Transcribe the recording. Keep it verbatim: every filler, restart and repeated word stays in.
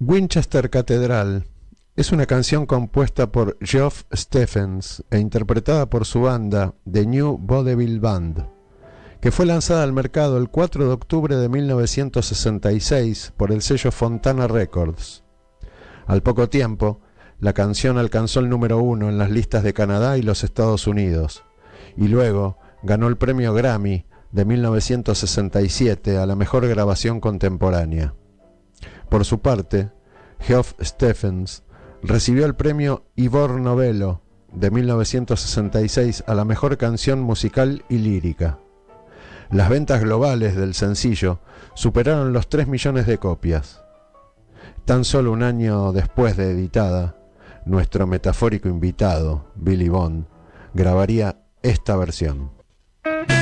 Winchester Cathedral es una canción compuesta por Geoff Stephens e interpretada por su banda The New Vaudeville Band, que fue lanzada al mercado el cuatro de octubre de mil novecientos sesenta y seis por el sello Fontana Records. Al poco tiempo, la canción alcanzó el número uno en las listas de Canadá y los Estados Unidos, y luego ganó el premio Grammy de mil novecientos sesenta y siete a la mejor grabación contemporánea. Por su parte, Geoff Stephens recibió el premio Ivor Novello de mil novecientos sesenta y seis a la mejor canción musical y lírica. Las ventas globales del sencillo superaron los tres millones de copias. Tan solo un año después de editada, nuestro metafórico invitado, Billy Bond, grabaría esta versión.